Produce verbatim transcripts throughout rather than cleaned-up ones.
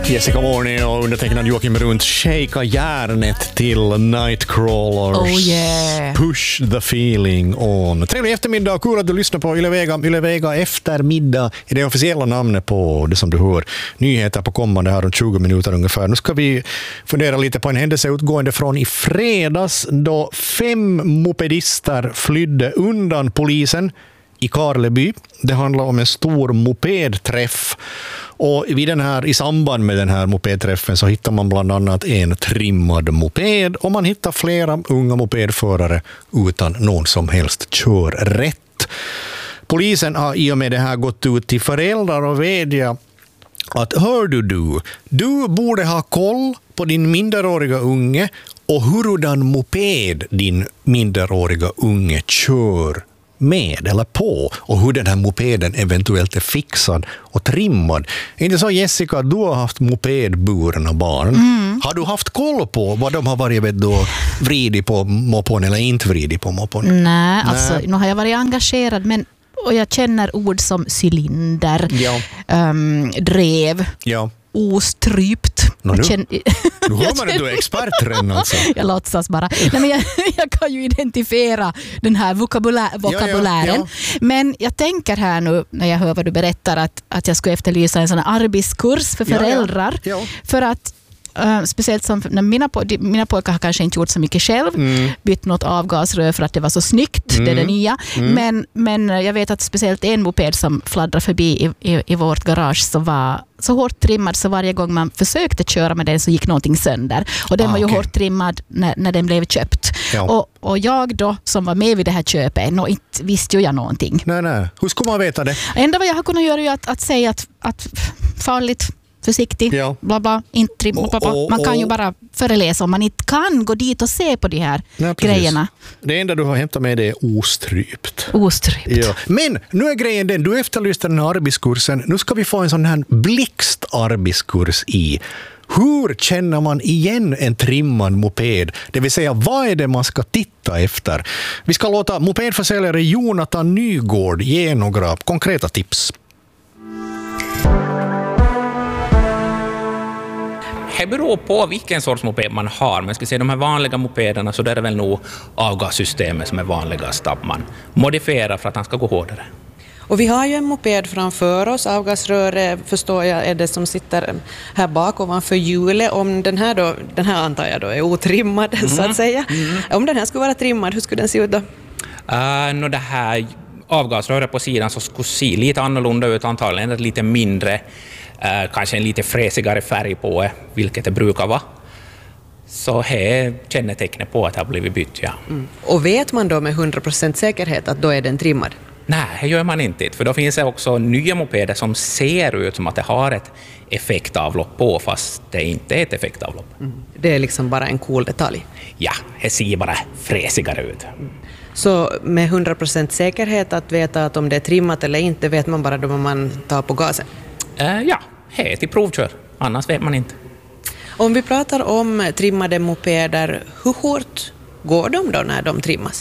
Jessica Warning och undertecknad Joakim Runt shaka järnet till Nightcrawlers. Oh yeah. Push the feeling on. Trevlig eftermiddag och kul att du lyssnar på Yle Vega. Yle Vega eftermiddag är det officiella namnet på det som du hör. Nyheter på kommande här om tjugo minuter ungefär. Nu ska vi fundera lite på en händelse utgående från i fredags då fem mopedister flydde undan polisen i Karleby. Det handlar om en stor mopedträff. Och vid den här, i samband med den här mopedträffen så hittar man bland annat en trimmad moped och man hittar flera unga mopedförare utan någon som helst körrätt. Polisen har i och med det här gått ut till föräldrar och vädjat att hör du du, du borde ha koll på din minderåriga unge och hurdan moped din minderåriga unge kör med eller på och hur den här mopeden eventuellt är fixad och trimmad. Är inte så, Jessica, att du har haft mopedburna barn? Mm. Har du haft koll på vad de har varit vet du, vridit på mopon eller inte vridit på mopon? Nej, alltså nu har jag varit engagerad men och jag känner ord som cylinder, ja. um, drev, ja. ostrypt. No, nu, känner, nu hör man att du är expert redan alltså. Jag låtsas bara. Nej, men jag, jag kan ju identifiera den här vokabulä, vokabulären. Ja, ja, ja. Men jag tänker här nu när jag hör vad du berättar att, att jag skulle efterlysa en sån här arbetskurs för föräldrar. Ja, ja. Ja. För att Uh, speciellt som när mina, po- mina pojkar har kanske inte gjort så mycket själv, mm. bytt något avgasrör för att det var så snyggt, mm. det är det nya. Mm. Men, men jag vet att speciellt en moped som fladdrar förbi i, i, i vårt garage så var så hårt trimmad så varje gång man försökte köra med den så gick någonting sönder. Och den ah, var ju okay. hårt trimmad när, när den blev köpt. Ja. Och, och jag då som var med vid det här köpet, no, inte visste ju jag någonting. Nej, nej. Hur ska man veta det? Enda vad jag har kunnat göra är att, att säga att, att farligt försiktig, ja. bla bla, inte trim, bla, bla. Man kan ju bara föreläsa om man inte kan gå dit och se på de här ja, grejerna. Det enda du har hämtat med det är ostrypt. Ostrypt. Ja. Men nu är grejen den, du efterlyste den här arbetskursen. Nu ska vi få en sån här blixtarbetskurs i. Hur känner man igen en trimmad moped? Det vill säga, vad är det man ska titta efter? Vi ska låta mopedförsäljare Jonathan Nygård ge några konkreta tips. Det beror på vilken sorts moped man har, men ska se de här vanliga mopederna så är det väl nog avgassystemet som är vanligast att man modifierar för att han ska gå hårdare. Och vi har ju en moped framför oss, avgasrör förstår jag är det som sitter här bak ovanför hjulet. Om den här då, den här antar jag då är otrimmad mm. så att säga. Mm. Om den här skulle vara trimmad, hur skulle den se ut då? Uh, no, det här avgasröret på sidan så skulle se lite annorlunda ut antagligen, ett lite mindre. Uh, kanske en lite fräsigare färg på det, vilket det brukar vara. Så här kännetecknet på att det har blivit bytt, ja. Mm. Och vet man då med hundra procent säkerhet att då är den trimmad? Nej, det gör man inte. För då finns det också nya mopeder som ser ut som att det har ett effektavlopp på, fast det inte är ett effektavlopp. Mm. Det är liksom bara en cool detalj? Ja, det ser bara fräsigare ut. Mm. Så med hundra procent säkerhet att veta att om det är trimmat eller inte vet man bara då man tar på gasen? Uh, ja, det är till provkör. Annars vet man inte. Om vi pratar om trimmade mopeder, hur hårt går de då när de trimmas?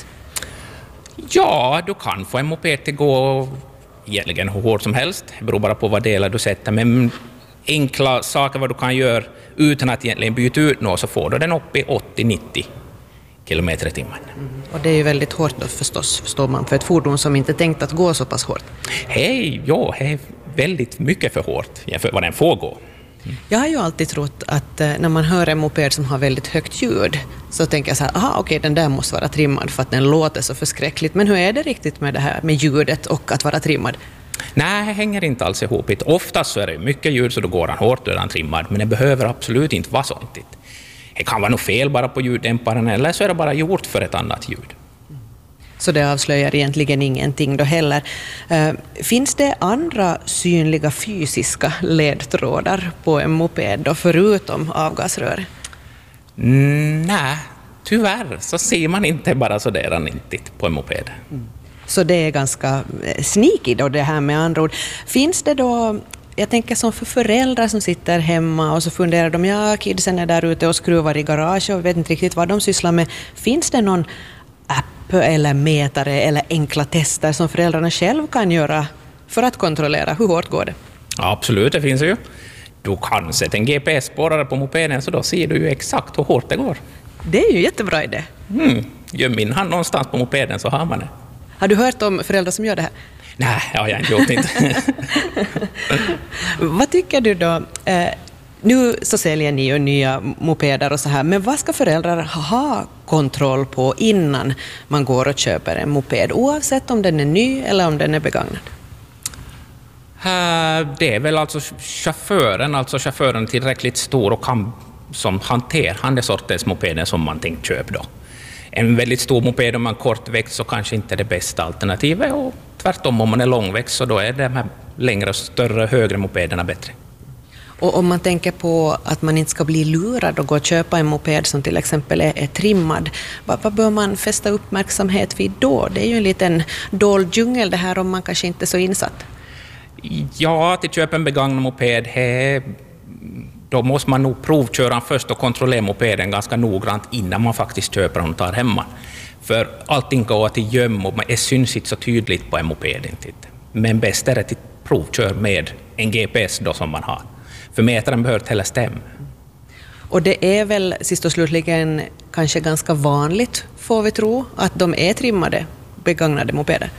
Ja, du kan få en moped att gå egentligen hur hårt som helst. Det beror bara på vad delar du sätter. Men enkla saker vad du kan göra utan att egentligen byta ut något så får du den upp i åttio till nittio kilometer i timmen. Mm. Och det är ju väldigt hårt då förstås, förstår man, för ett fordon som inte tänkt att gå så pass hårt. Hej, ja, det är väldigt mycket för hårt jämfört vad den får gå. Mm. Jag har ju alltid trott att eh, när man hör en moped som har väldigt högt ljud så tänker jag så här, aha okej okay, den där måste vara trimmad för att den låter så förskräckligt. Men hur är det riktigt med det här med ljudet och att vara trimmad? Nej, det hänger inte alls ihop. Oftast så är det mycket ljud så då går han hårt och är han trimmad, men det behöver absolut inte vara så. Det kan vara något fel bara på ljuddämparen eller så är det bara gjort för ett annat ljud. Så det avslöjar egentligen ingenting då heller. Uh, finns det andra synliga fysiska ledtrådar på en moped då, förutom avgasrör? Mm, nej, tyvärr så ser man inte bara så där anittigt på en moped. Mm. Så det är ganska sneaky då det här med andra ord. Finns det då, jag tänker som för föräldrar som sitter hemma och så funderar de, ja kidsen är där ute och skruvar i garage och vet inte riktigt vad de sysslar med. Finns det någon app eller mätare eller enkla tester som föräldrarna själv kan göra för att kontrollera hur hårt går det? Ja, absolut, det finns det ju. du kan sätta en G P S-spårare på mopeden så då ser du ju exakt hur hårt det går. Det är ju jättebra idé. Mm. Göm in hand någonstans på mopeden så har man det. Har du hört om föräldrar som gör det här? Nej, ja, jag har inte gjort inte. Vad tycker du då? Eh, nu så säljer ni ju nya mopeder och så här, men vad ska föräldrar ha kontroll på innan man går och köper en moped, oavsett om den är ny eller om den är begagnad? Uh, det är väl alltså chauffören, alltså chauffören tillräckligt stor och kan som hanterar han det sortens mopeden som man tänkt köpa då. En väldigt stor moped om man kort växt så kanske inte är det bästa alternativet, och tvärtom om man är långväxt så då är de här längre, större, högre mopederna bättre. Och om man tänker på att man inte ska bli lurad och gå och köpa en moped som till exempel är, är trimmad, vad, vad bör man fästa uppmärksamhet vid då? Det är ju en liten dold djungel det här om man kanske inte är så insatt. Ja, att köpa en begagnad moped, he, då måste man nog provköra den först och kontrollera mopeden ganska noggrant innan man faktiskt köper den och tar hemma. För allting går till göm och det syns inte så tydligt på en moped. Inte. Men bäst är det att provkör med en G P S då som man har. För mätaren behöver inte heller stämma. Och det är väl sist och slutligen kanske ganska vanligt, får vi tro, att de är trimmade begagnade mopeder?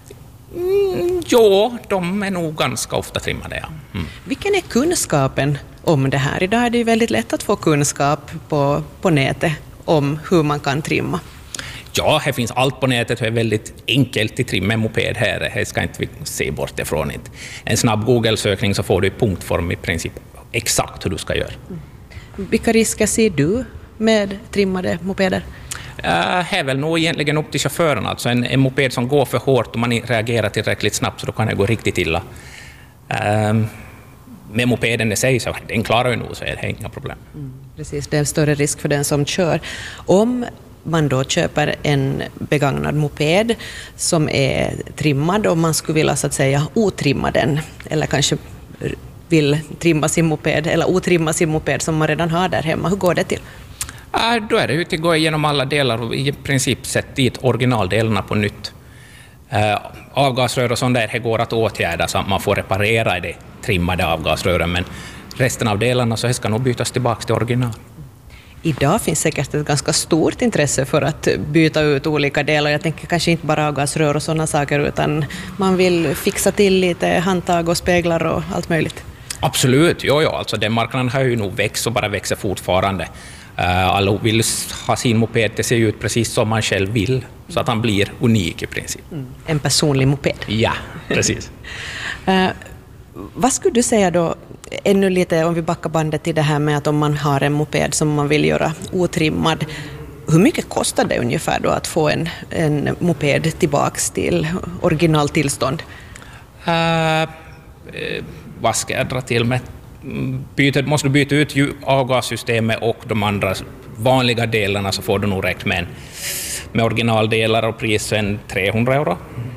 Mm, jo, de är nog ganska ofta trimmade, ja. Mm. Vilken är kunskapen om det här? Idag är det ju väldigt lätt att få kunskap på, på nätet om hur man kan trimma. Ja, här finns allt på nätet. Det är väldigt enkelt att trimma en moped här. Det ska inte se bort ifrån. Inte. En snabb Google-sökning så får du i punktform i princip exakt hur du ska göra. Mm. Vilka risker ser du med trimmade mopeder? Uh, här är väl nog egentligen upp till chauffören. Alltså en, en moped som går för hårt och man reagerar tillräckligt snabbt så då kan det gå riktigt illa. Uh, med mopeden i sig så den klarar ju nog, så är det inga problem. Mm, precis, det är en större risk för den som kör. Om man då köper en begagnad moped som är trimmad och man skulle vilja så att säga otrimma den, eller kanske vill trimma sin moped eller otrimma sin moped som man redan har där hemma, hur går det till? Ja, då är det ju att gå igenom alla delar och i princip sätta dit originaldelarna på nytt. Uh, avgasrör och sånt där, det går att åtgärda så att man får reparera det trimmade avgasrören, men resten av delarna så ska nog bytas tillbaka till original. Idag finns säkert ett ganska stort intresse för att byta ut olika delar. Jag tänker kanske inte bara avgasrör och sådana saker, utan man vill fixa till lite handtag och speglar och allt möjligt. Absolut, jo, jo. Alltså den marknaden har ju nog växt och bara växer fortfarande. Alla vill ha sin moped att se ut precis som man själv vill, så att han blir unik i princip. Mm. En personlig moped. Ja, precis. uh, vad skulle du säga då, ännu lite om vi backar bandet till det här med att om man har en moped som man vill göra otrimmad, hur mycket kostar det ungefär då att få en, en moped tillbaks till originaltillstånd? Uh, uh, vad ska jag dra till med? Byter, måste du byta ut avgassystemet och de andra vanliga delarna så får du nog rätt med, en, med originaldelar och prisen trehundra euro.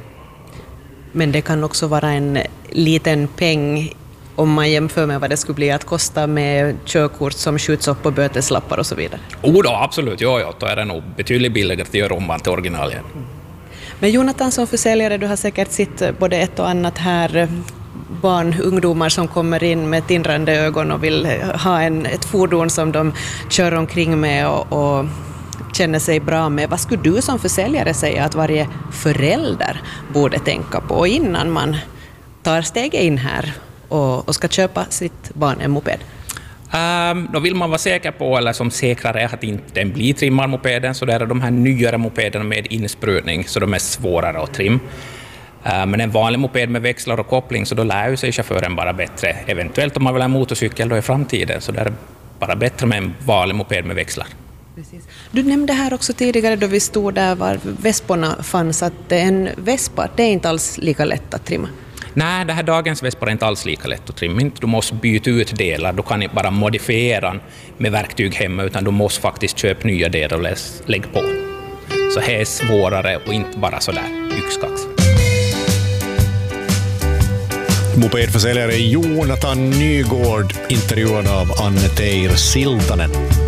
Men det kan också vara en liten peng om man jämför med vad det skulle bli att kosta med körkort som skjuts upp på böteslappar och så vidare. Oh då, absolut. Jo, jo, då är det nog betydligt billigare att göra om man till original igen. Men Jonathan, som försäljare, du har säkert sett både ett och annat här, barn, ungdomar som kommer in med tindrande ögon och vill ha en, ett fordon som de kör omkring med och, och känner sig bra med. Vad skulle du som försäljare säga att varje förälder borde tänka på innan man tar steget in här och, och ska köpa sitt barn en moped? Um, då vill man vara säker på, eller som säkrare, att inte blir trimmad mopeden, så där är de här nyare mopederna med insprutning, så de är svårare att trimma. Uh, men en vanlig moped med växlar och koppling, så då lär ju sig chauffören bara bättre. Eventuellt om man vill ha en motorcykel då i framtiden, så det är bara bättre med en vanlig moped med växlar. Precis. Du nämnde här också tidigare då vi stod där var Vesporna fanns, att en Vespa, det är inte alls lika lätt att trimma. Nej, det här dagens Vespa är inte alls lika lätt att trimma. Du måste byta ut delar, du kan inte bara modifiera med verktyg hemma, utan du måste faktiskt köpa nya delar och lägga på. Så det är svårare och inte bara sådär yxkax. Mopedförsäljare Jonathan Nygård intervjuad av Anne Teir Siltanen.